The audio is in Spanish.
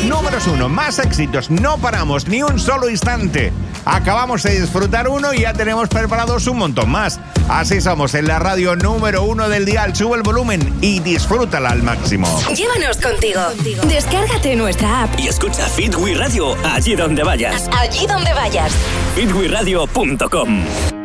Números 1, más éxitos, no paramos ni un solo instante. Acabamos de disfrutar uno y ya tenemos preparados un montón más. Así somos en la radio número 1 del dial. Sube el volumen y disfrútala al máximo. Llévanos contigo. Descárgate nuestra app y escucha Fit We Radio allí donde vayas. Allí donde vayas. fitwiradio.com